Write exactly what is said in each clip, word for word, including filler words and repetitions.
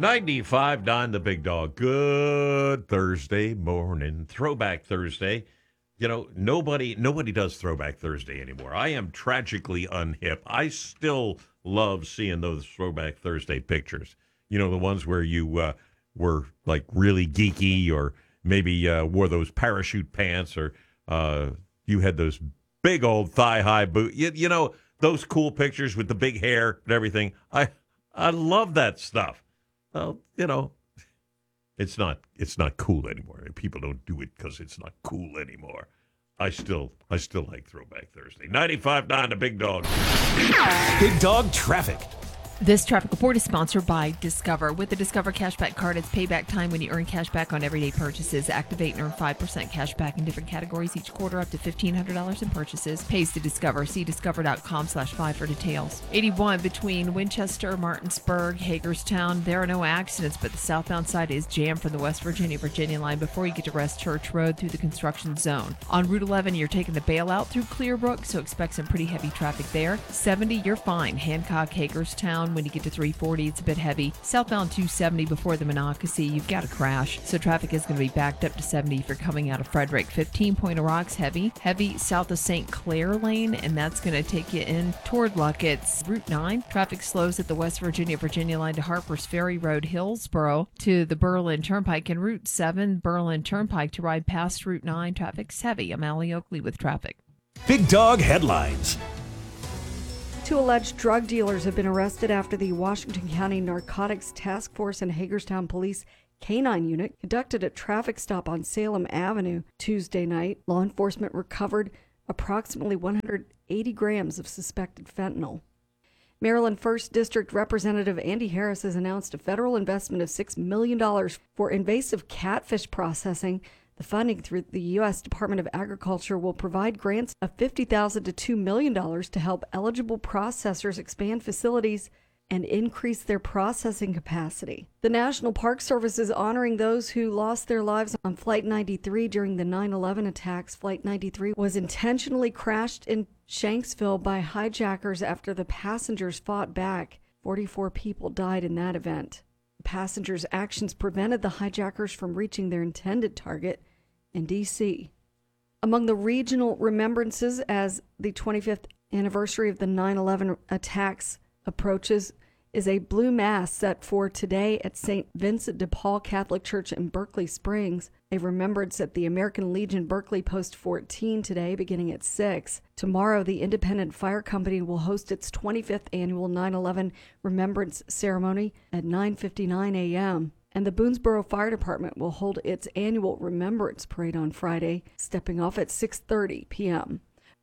ninety-five nine The Big Dog. Good Thursday morning. Throwback Thursday. You know, nobody nobody does Throwback Thursday anymore. I am tragically unhip. I still love seeing those Throwback Thursday pictures. You know, the ones where you uh, were like really geeky, or maybe uh, wore those parachute pants, or uh, you had those big old thigh-high boots. You, you know, those cool pictures with the big hair and everything. I I love that stuff. Well, you know, it's not it's not cool anymore. People don't do it because it's not cool anymore. I still I still like Throwback Thursday. ninety-five nine The Big Dog. Big Dog Traffic. This traffic report is sponsored by Discover. With the Discover Cashback Card, it's payback time when you earn cash back on everyday purchases. Activate and earn five percent cash back in different categories each quarter, up to fifteen hundred dollars in purchases. Pays to Discover. See discover.com slash five for details. eighty-one between Winchester, Martinsburg, Hagerstown. There are no accidents, but the southbound side is jammed from the West Virginia Virginia line before you get to West Church Road through the construction zone. On Route eleven, you're taking the bailout through Clearbrook, so expect some pretty heavy traffic there. seventy, you're fine. Hancock, Hagerstown. When you get to three forty, it's a bit heavy. Southbound two seventy before the Monocacy, you've got a crash, so traffic is going to be backed up to seventy if you're coming out of Frederick. fifteen, Point of Rocks, heavy. Heavy south of Saint Clair Lane, and that's going to take you in toward Luckett's. Route nine, traffic slows at the West Virginia Virginia line to Harpers Ferry Road, Hillsboro to the Berlin Turnpike, and Route seven, Berlin Turnpike to ride past Route nine. Traffic's heavy. I'm Allie Oakley with traffic. Big Dog Headlines. Two alleged drug dealers have been arrested after the Washington County Narcotics Task Force and Hagerstown Police Canine Unit conducted a traffic stop on Salem Avenue Tuesday night. Law enforcement recovered approximately one hundred eighty grams of suspected fentanyl. Maryland first District Representative Andy Harris has announced a federal investment of six million dollars for invasive catfish processing. The funding through the U S Department of Agriculture will provide grants of fifty thousand dollars to two million dollars to help eligible processors expand facilities and increase their processing capacity. The National Park Service is honoring those who lost their lives on Flight ninety-three during the nine eleven attacks. Flight ninety-three was intentionally crashed in Shanksville by hijackers after the passengers fought back. forty-four people died in that event. The passengers' actions prevented the hijackers from reaching their intended target in D C Among the regional remembrances as the twenty-fifth anniversary of the nine eleven attacks approaches is a blue mass set for today at Saint Vincent de Paul Catholic Church in Berkeley Springs. A remembrance at the American Legion Berkeley Post fourteen today, beginning at six. Tomorrow, the Independent Fire Company will host its twenty-fifth annual nine eleven Remembrance Ceremony at nine fifty-nine a.m. And the Boonesboro Fire Department will hold its annual Remembrance Parade on Friday, stepping off at six thirty p.m.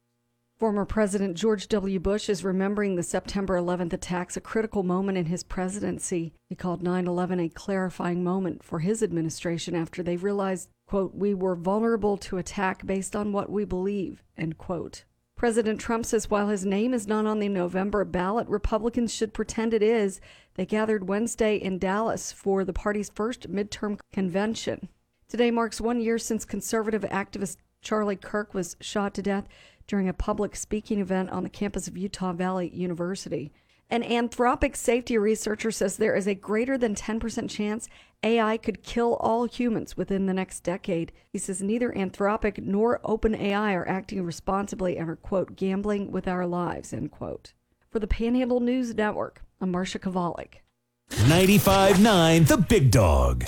Former President George W. Bush is remembering the September eleventh attacks, a critical moment in his presidency. He called nine eleven a clarifying moment for his administration after they realized, quote, "we were vulnerable to attack based on what we believe," end quote. President Trump says while his name is not on the November ballot, Republicans should pretend it is. They gathered Wednesday in Dallas for the party's first midterm convention. Today marks one year since conservative activist Charlie Kirk was shot to death during a public speaking event on the campus of Utah Valley University. An Anthropic safety researcher says there is a greater than ten percent chance A I could kill all humans within the next decade. He says neither Anthropic nor OpenAI are acting responsibly and are, quote, gambling with our lives, end quote. For the Panhandle News Network, I'm Marcia Kovalik. ninety-five nine The Big Dog.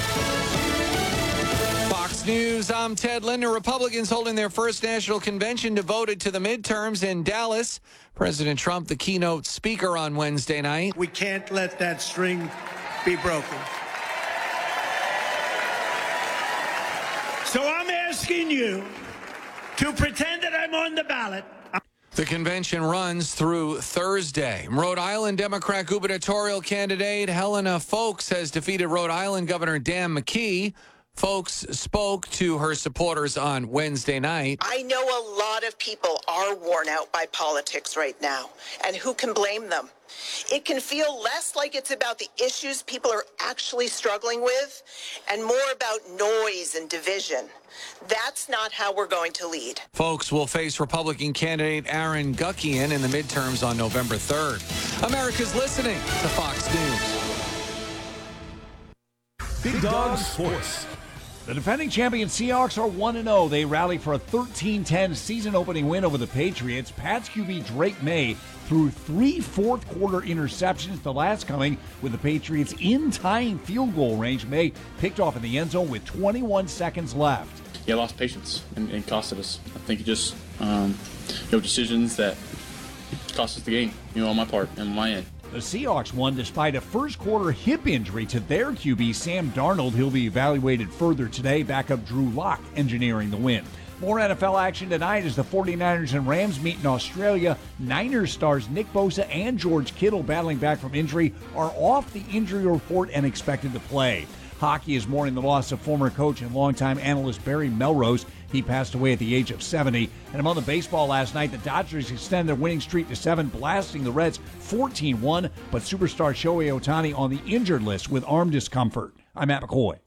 Fox News, I'm Ted Linder. Republicans holding their first national convention devoted to the midterms in Dallas. President Trump, the keynote speaker on Wednesday night. We can't let that string be broken. So I'm asking you to pretend that I'm on the ballot. The convention runs through Thursday. Rhode Island Democrat gubernatorial candidate Helena Foulkes has defeated Rhode Island Governor Dan McKee. Foulkes spoke to her supporters on Wednesday night. I know a lot of people are worn out by politics right now, and who can blame them? It can feel less like it's about the issues people are actually struggling with and more about noise and division. That's not how we're going to lead. Foulkes will face Republican candidate Aaron Guckian in the midterms on November third. America's listening to Fox News. Big Dog Sports. The defending champion Seahawks are one and oh. They rally for a thirteen ten season-opening win over the Patriots. Pats Q B Drake May threw three fourth-quarter interceptions, the last coming with the Patriots in tying field goal range. May picked off in the end zone with twenty-one seconds left. Yeah, lost patience and, and costed us. I think it just, um, you know, decisions that cost us the game, you know, on my part and on my end. The Seahawks won despite a first-quarter hip injury to their Q B, Sam Darnold. He'll be evaluated further today. Backup Drew Lock engineering the win. More N F L action tonight as the 49ers and Rams meet in Australia. Niners stars Nick Bosa and George Kittle, battling back from injury, are off the injury report and expected to play. Hockey is mourning the loss of former coach and longtime analyst Barry Melrose. He passed away at the age of seventy. And among the baseball last night, the Dodgers extended their winning streak to seven, blasting the Reds fourteen one. But superstar Shohei Ohtani on the injured list with arm discomfort. I'm Matt McCoy.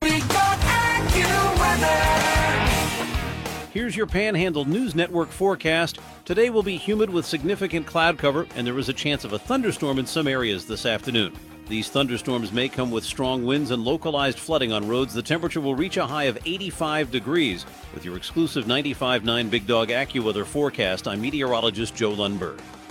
Here's your Panhandle News Network forecast. Today will be humid with significant cloud cover, and there is a chance of a thunderstorm in some areas this afternoon. These thunderstorms may come with strong winds and localized flooding on roads. The temperature will reach a high of eighty-five degrees. With your exclusive ninety-five point nine Big Dog AccuWeather forecast, I'm meteorologist Joe Lundberg.